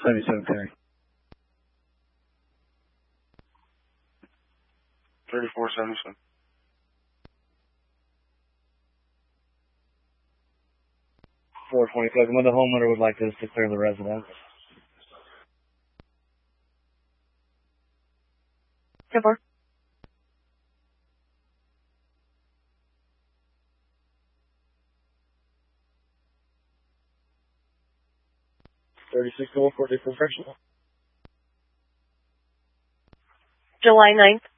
77 Terry. 3477. 427. When the homeowner would like us to clear the residence. Four. 36 Gulf, 44 Correctional. July 9th.